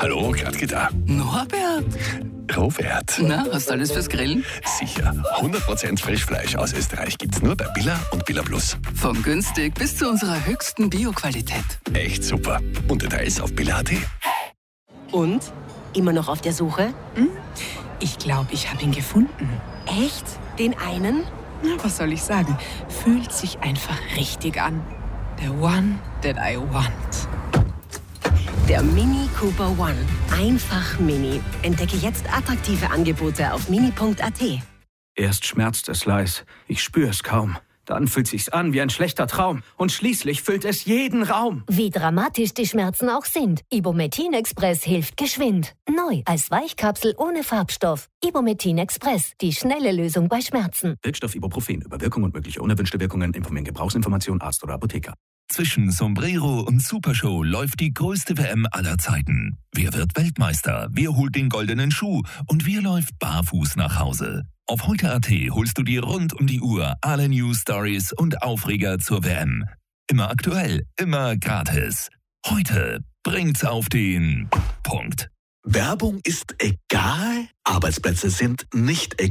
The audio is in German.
Hallo, Gradke da. Norbert, Robert. na, hast du alles fürs Grillen? Sicher. 100% Frischfleisch aus Österreich gibt's nur bei Billa und Billa Plus. Von günstig bis zu unserer höchsten Bioqualität. Echt super. Und Details auf billa.at. Und? Immer noch auf der Suche? Ich glaube, ich habe ihn gefunden. Echt? Den einen? Na, was soll ich sagen? Fühlt sich einfach richtig an. The one that I want. Der Mini Cooper One. Einfach Mini. Entdecke jetzt attraktive Angebote auf mini.at. Erst schmerzt es leis, ich spüre es kaum. Dann fühlt sich's an wie ein schlechter Traum. Und schließlich füllt es jeden Raum. Wie dramatisch die Schmerzen auch sind. Ibumetin Express hilft geschwind. Neu als Weichkapsel ohne Farbstoff. Ibumetin Express, die schnelle Lösung bei Schmerzen. Wirkstoff Ibuprofen. Über Wirkung und mögliche unerwünschte Wirkungen informieren Gebrauchsinformation Arzt oder Apotheker. Zwischen Sombrero und Supershow läuft die größte WM aller Zeiten. Wer wird Weltmeister? Wer holt den goldenen Schuh? Und wer läuft barfuß nach Hause? Auf heute.at holst du dir rund um die Uhr alle News, Stories und Aufreger zur WM. Immer aktuell, immer gratis. Heute bringt's auf den Punkt. Werbung ist egal, Arbeitsplätze sind nicht egal.